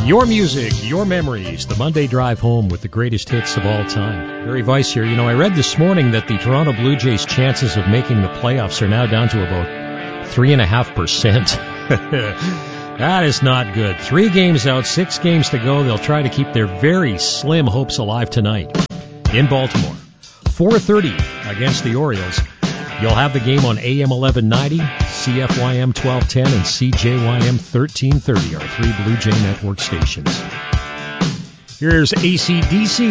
Your music, your memories, the Monday drive home with the greatest hits of all time. Barry Weiss here. You know, I read this morning that the Toronto Blue Jays' chances of making the playoffs are now down to about 3.5%. That is not good. 3 games out, 6 games to go. They'll try to keep their very slim hopes alive tonight in Baltimore. 4:30 against the Orioles. You'll have the game on AM 1190, CFYM 1210, and CJYM 1330, our 3 Blue Jay Network stations. Here's AC/DC